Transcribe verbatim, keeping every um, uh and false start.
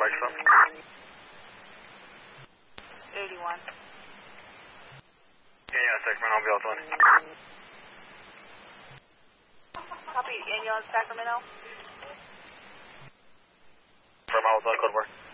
microphone. eighty-one. Yeah, Sacramento, I'll be out one. Copy, Daniel in Sacramento. From Alpha, code four.